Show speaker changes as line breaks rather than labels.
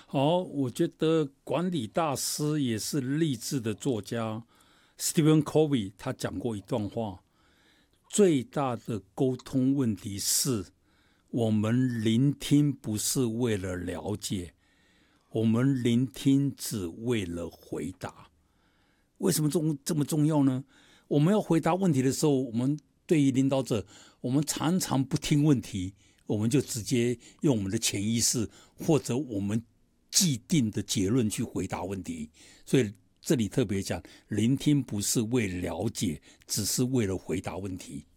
好，我觉得管理大师也是励志的作家 Stephen Covey 他讲过一段话：最大的沟通问题是，我们聆听不是为了了解，我们聆听只为了回答。为什么这么重要呢？我们要回答问题的时候，我们对于领导者，我们常常不听问题，我们就直接用我们的潜意识或者我们既定的结论去回答问题。所以这里特别讲，聆听不是为了解，只是为了回答问题。